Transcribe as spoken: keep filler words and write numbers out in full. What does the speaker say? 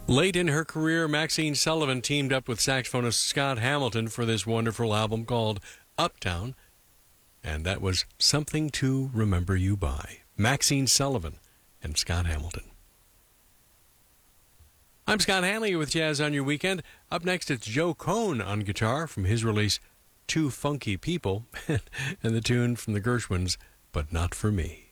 Late in her career, Maxine Sullivan teamed up with saxophonist Scott Hamilton for this wonderful album called Uptown, and that was Something to Remember You By. Maxine Sullivan and Scott Hamilton. I'm Scott Hanley with Jazz on Your Weekend. Up next, it's Joe Cohn on guitar from his release Two Funky People, and the tune from the Gershwins, But Not For Me.